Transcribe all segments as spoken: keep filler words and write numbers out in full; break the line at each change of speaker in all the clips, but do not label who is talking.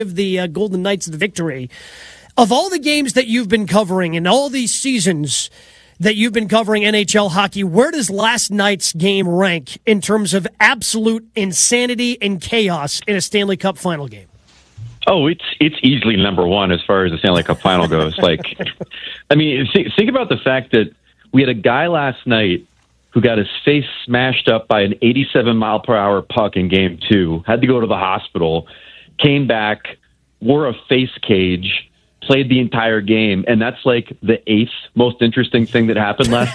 the uh, Golden Knights the victory. Of all the games that you've been covering and all these seasons that you've been covering N H L hockey, where does last night's game rank in terms of absolute insanity and chaos in a Stanley Cup final game?
Oh, it's it's easily number one as far as the Stanley Cup final goes. Like, I mean, think, think about the fact that we had a guy last night who got his face smashed up by an eighty-seven mile per hour puck in game two, had to go to the hospital, came back, wore a face cage, played the entire game, and that's like the eighth most interesting thing that happened last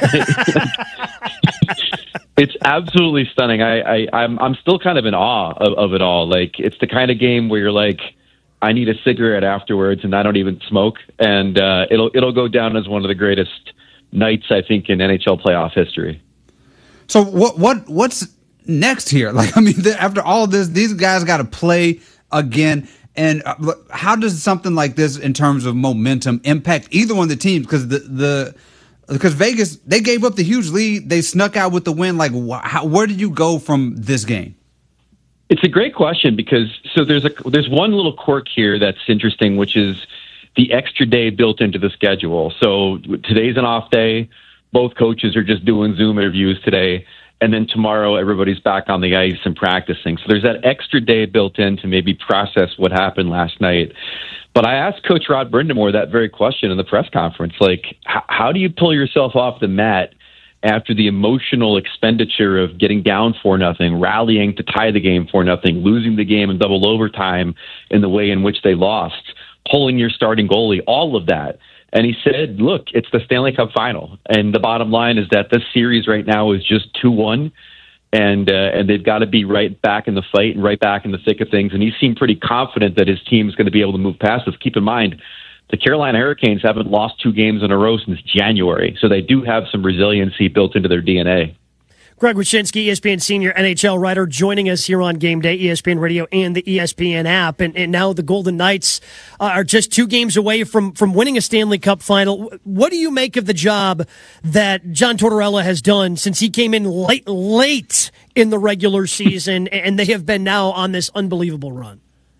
night. It's absolutely stunning. I, I, I'm I'm still kind of in awe of, of it all. Like, it's the kind of game where you're like, I need a cigarette afterwards, and I don't even smoke, and uh, it'll it'll go down as one of the greatest nights, I think, in N H L playoff history.
So what what what's next here? Like, I mean, after all of this, these guys got to play again. And how does something like this, in terms of momentum, impact either one of the teams? Because the the because Vegas, they gave up the huge lead, they snuck out with the win. Like, wh- how, where did you go from this game?
It's a great question because so there's a there's one little quirk here that's interesting, which is the extra day built into the schedule. So today's an off day. Both coaches are just doing Zoom interviews today. And then tomorrow, everybody's back on the ice and practicing. So there's that extra day built in to maybe process what happened last night. But I asked Coach Rod Brind'Amour that very question in the press conference. Like, h- how do you pull yourself off the mat after the emotional expenditure of getting down for nothing, rallying to tie the game for nothing, losing the game in double overtime in the way in which they lost, pulling your starting goalie, all of that? And he said, look, it's the Stanley Cup final. And the bottom line is that this series right now is just two one. And uh, and they've got to be right back in the fight and right back in the thick of things. And he seemed pretty confident that his team is going to be able to move past this. Keep in mind, the Carolina Hurricanes haven't lost two games in a row since January. So they do have some resiliency built into their D N A.
Greg Wyshynski, E S P N senior N H L writer, joining us here on Game Day, E S P N Radio and the E S P N app. And, and now the Golden Knights uh, are just two games away from, from winning a Stanley Cup final. What do you make of the job that John Tortorella has done since he came in late, late in the regular season, and they have been now on this unbelievable run?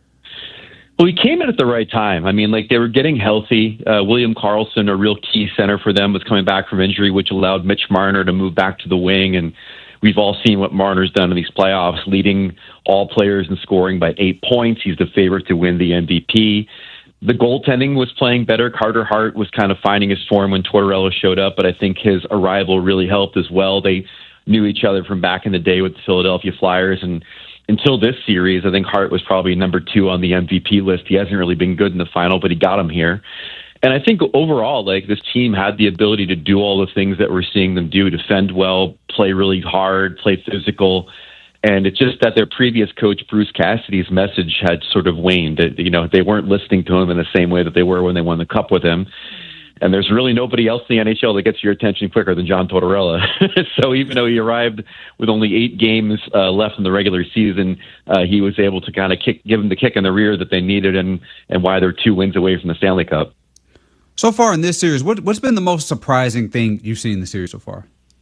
Well, he came in at the right time. I mean, like, they were getting healthy. Uh, William Karlsson, a real key center for them, was coming back from injury, which allowed Mitch Marner to move back to the wing. And we've all seen what Marner's done in these playoffs, leading all players in scoring by eight points. He's the favorite to win the M V P. The goaltending was playing better. Carter Hart was kind of finding his form when Tortorella showed up, but I think his arrival really helped as well. They knew each other from back in the day with the Philadelphia Flyers, and until this series, I think Hart was probably number two on the M V P list. He hasn't really been good in the final, but he got him here. And I think overall, like, this team had the ability to do all the things that we're seeing them do: defend well, play really hard, play physical. And it's just that their previous coach, Bruce Cassidy's message had sort of waned. That, you know, they weren't listening to him in the same way that they were when they won the Cup with him. And there's really nobody else in the N H L that gets your attention quicker than John Tortorella. So even though he arrived with only eight games uh, left in the regular season, uh, he was able to kind of kick, give them the kick in the rear that they needed, and, and why they're two wins away from the Stanley Cup.
So far in this series, what, what's been the most surprising thing you've seen in the series so far?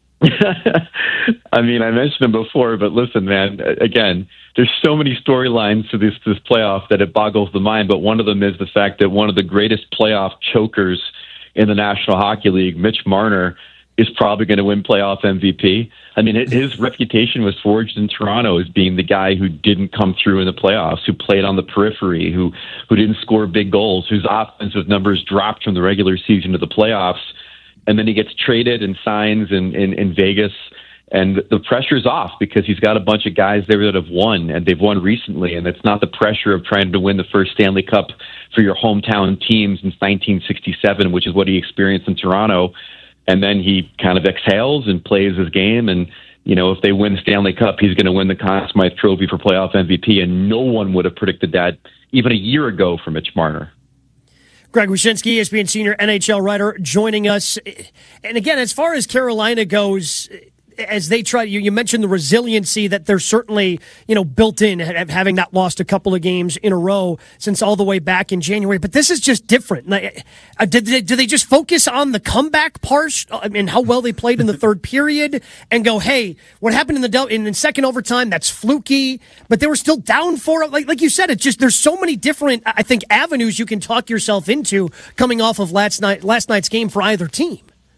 I mean, I mentioned them before, but listen, man, again, there's so many storylines to this, this playoff that it boggles the mind. But one of them is the fact that one of the greatest playoff chokers in the National Hockey League, Mitch Marner, is probably going to win playoff M V P. I mean, it, his reputation was forged in Toronto as being the guy who didn't come through in the playoffs, who played on the periphery, who who didn't score big goals, whose offensive numbers dropped from the regular season to the playoffs. And then he gets traded and signs in, in, in Vegas, and the pressure's off because he's got a bunch of guys there that have won, and they've won recently, and it's not the pressure of trying to win the first Stanley Cup for your hometown team since nineteen sixty-seven, which is what he experienced in Toronto. And then he kind of exhales and plays his game, and, you know, if they win the Stanley Cup, he's going to win the Conn Smythe Trophy for playoff M V P, and no one would have predicted that even a year ago for Mitch Marner.
Greg Wyshynski, E S P N senior N H L writer, joining us. And again, as far as Carolina goes, as they try, you, you mentioned the resiliency that they're certainly, you know, built in, having not lost a couple of games in a row since all the way back in January. But this is just different. Like, uh, did they, do they just focus on the comeback part I mean, how well they played in the third period and go, hey, what happened in the del- in the second overtime? That's fluky, but they were still down for it. Like, like you said, it's just there's so many different, I think, avenues you can talk yourself into coming off of last night last night's game for either team.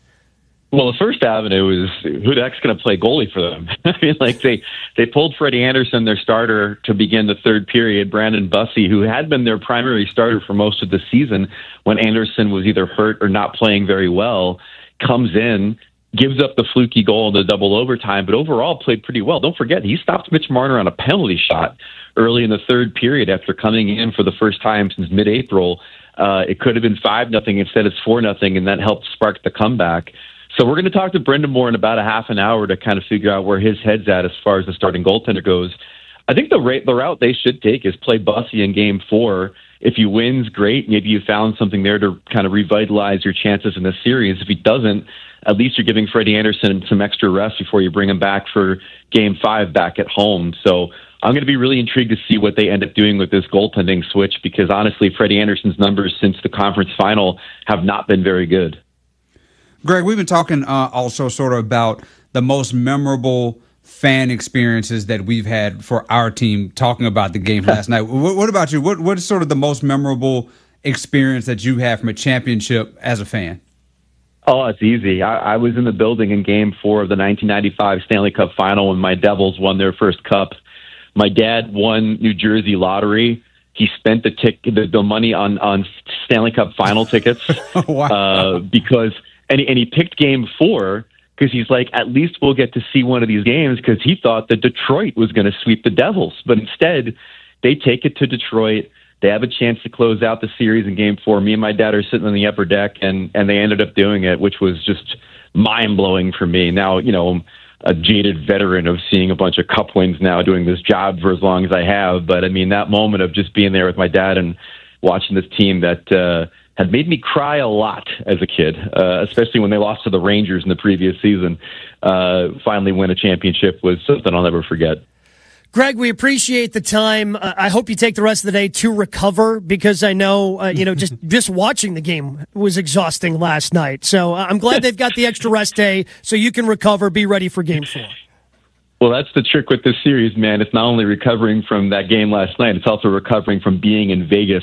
Well, the first avenue is who the heck's going to play goalie for them? I mean, like they, they pulled Freddie Anderson, their starter, to begin the third period. Brandon Bussey, who had been their primary starter for most of the season when Anderson was either hurt or not playing very well, comes in, gives up the fluky goal in the double overtime, but overall played pretty well. Don't forget, he stopped Mitch Marner on a penalty shot early in the third period after coming in for the first time since mid-April. Uh, it could have been five nothing. Instead, it's four nothing, and that helped spark the comeback. So we're going to talk to Brendan Moore in about a half an hour to kind of figure out where his head's at as far as the starting goaltender goes. I think the rate, the route they should take is play Bussey in game four. If he wins, great. Maybe you found something there to kind of revitalize your chances in the series. If he doesn't, at least you're giving Freddie Anderson some extra rest before you bring him back for game five back at home. So I'm going to be really intrigued to see what they end up doing with this goaltending switch because honestly, Freddie Anderson's numbers since the conference final have not been very good.
Greg, we've been talking uh, also sort of about the most memorable fan experiences that we've had for our team talking about the game last night. What, what about you? What What is sort of the most memorable experience that you have from a championship as a fan?
Oh, it's easy. I, I was in the building in game four of the nineteen ninety-five Stanley Cup final when my Devils won their first cup. My dad won New Jersey lottery. He spent the, tic- the, the money on, on Stanley Cup final tickets
wow.
uh, because... And he, and he picked game four because he's like, at least we'll get to see one of these games because he thought that Detroit was going to sweep the Devils. But instead, they take it to Detroit. They have a chance to close out the series in game four. Me and my dad are sitting on the upper deck, and, and they ended up doing it, which was just mind-blowing for me. Now, you know, I'm a jaded veteran of seeing a bunch of cup wins now doing this job for as long as I have. But, I mean, that moment of just being there with my dad and watching this team that uh, – had made me cry a lot as a kid, uh, especially when they lost to the Rangers in the previous season. Uh, finally win a championship was something I'll never forget.
Greg, we appreciate the time. Uh, I hope you take the rest of the day to recover because I know, uh, you know, just, just watching the game was exhausting last night. So uh, I'm glad they've got the extra rest day so you can recover, be ready for game four.
Well, that's the trick with this series, man. It's not only recovering from that game last night, it's also recovering from being in Vegas.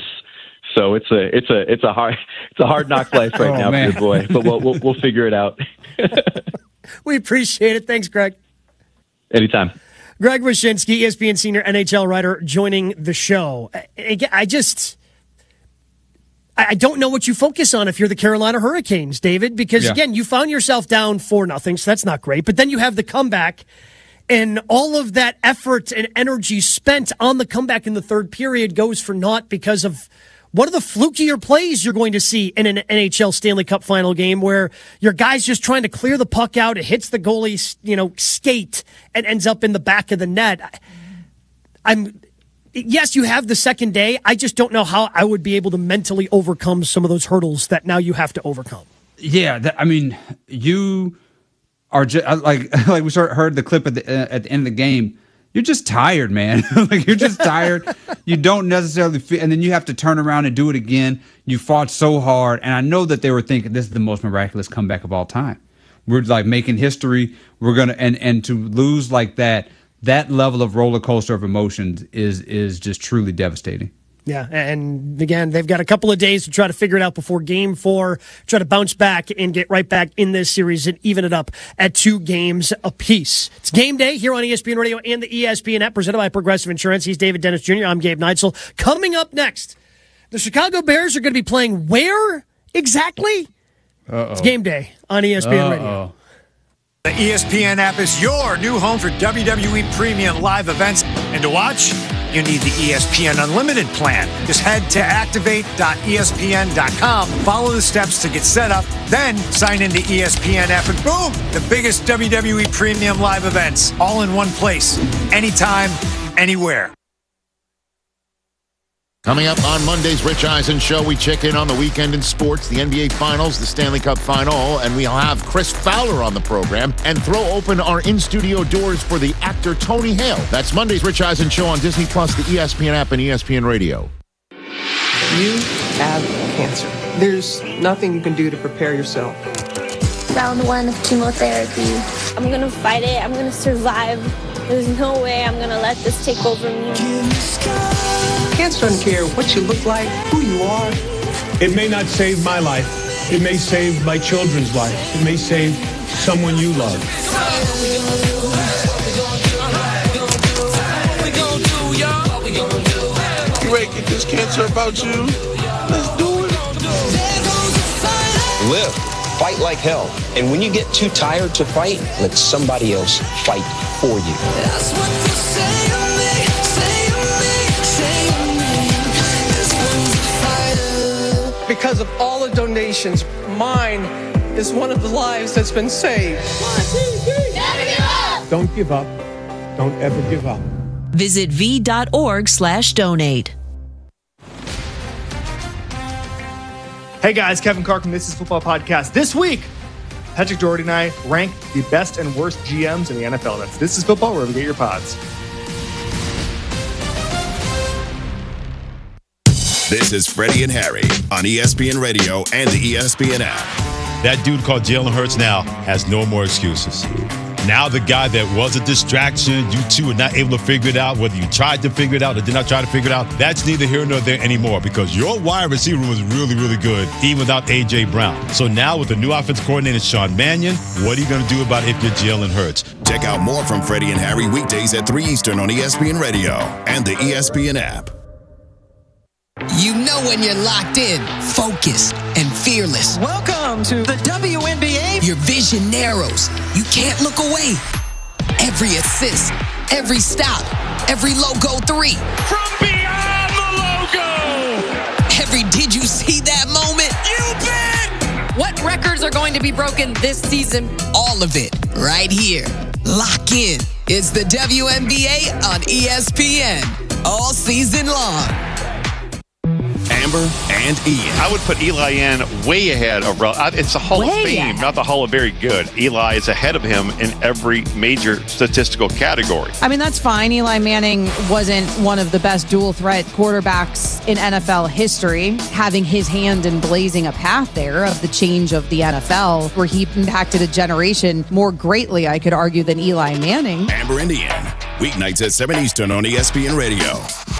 So it's a it's a it's a hard it's a hard knock life right oh, now man. for your boy, but we'll, we'll we'll figure it out.
We appreciate it. Thanks, Greg.
Anytime.
Greg Wyshynski, E S P N senior N H L writer, joining the show. I, I just I don't know what you focus on if you're the Carolina Hurricanes, David, because yeah. again, you found yourself down four nothing, so that's not great. But then you have the comeback. And all of that effort and energy spent on the comeback in the third period goes for naught because of one of the flukier plays you're going to see in an N H L Stanley Cup final game where your guy's just trying to clear the puck out. It hits the goalie's, you know, skate and ends up in the back of the net. I'm, yes, you have the second day. I just don't know how I would be able to mentally overcome some of those hurdles that now you have to overcome.
Yeah. That, I mean, you are just like, like we sort of heard the clip at the, uh, at the end of the game. You're just tired, man. Like you're just tired. You don't necessarily feel, and then you have to turn around and do it again. You fought so hard, and I know that they were thinking this is the most miraculous comeback of all time. We're like making history. We're gonna and and to lose like that, that level of roller coaster of emotions is is just truly devastating.
Yeah, and again, they've got a couple of days to try to figure it out before game four, try to bounce back and get right back in this series and even it up at two games apiece. It's game day here on E S P N Radio and the E S P N app presented by Progressive Insurance. He's David Dennis Junior I'm Gabe Neitzel. Coming up next, the Chicago Bears are going to be playing where exactly? Uh-oh. It's game day on E S P N Uh-oh. Radio.
The E S P N app is your new home for W W E premium live events. And to watch, you need the E S P N Unlimited plan. Just head to activate dot E S P N dot com, follow the steps to get set up, then sign into E S P N app, and boom, the biggest W W E premium live events, all in one place, anytime, anywhere.
Coming up on Monday's Rich Eisen Show, we check in on the weekend in sports, the N B A Finals, the Stanley Cup Final, and we'll have Chris Fowler on the program and throw open our in-studio doors for the actor Tony Hale. That's Monday's Rich Eisen Show on Disney Plus, the E S P N app, and E S P N Radio.
You have cancer. There's nothing you can do to prepare yourself.
Round one of chemotherapy. I'm gonna fight it. I'm gonna survive. There's no way I'm gonna let this take over me.
Cancer doesn't care what you look like, who you are.
It may not save my life. It may save my children's life. It may save someone you love.
You ready to get this cancer about you? Let's do it.
Live. Fight like hell. And when you get too tired to fight, let somebody else fight for you. That's what you say to me, say to me, say
to me. Because of all the donations, mine is one of the lives that's been saved. One, two, three.
Never give up. Don't give up. Don't ever give up.
Visit v.org slash donate.
Hey guys, Kevin Clark from This Is Football Podcast. This week, Patrick Doherty and I rank the best and worst G Ms in the N F L. That's This Is Football, wherever you get your pods.
This is Freddie and Harry on E S P N Radio and the E S P N app.
That dude called Jalen Hurts now has no more excuses. Now the guy that was a distraction, you two are not able to figure it out, whether you tried to figure it out or did not try to figure it out, that's neither here nor there anymore because your wide receiver room was really, really good, even without A J. Brown. So now with the new offensive coordinator, Sean Mannion, what are you going to do about it if you're Jalen Hurts?
Check out more from Freddie and Harry weekdays at three Eastern on E S P N Radio and the E S P N app.
You know when you're locked in, focused, and fearless.
Welcome to the W N B A.
Your vision narrows. You can't look away. Every assist, every stop, every logo three.
From beyond the logo.
Every did you see that moment?
You bet.
What records are going to be broken this season?
All of it right here. Lock in. It's the W N B A on E S P N. All season long.
Amber and Ian.
I would put Eli in way ahead of. It's a Hall way of Fame, ahead. Not the Hall of Very Good. Eli is ahead of him in every major statistical category.
I mean, that's fine. Eli Manning wasn't one of the best dual threat quarterbacks in N F L history, having his hand in blazing a path there of the change of the N F L, where he impacted a generation more greatly, I could argue, than Eli Manning.
Amber and Ian, weeknights at seven Eastern on E S P N Radio.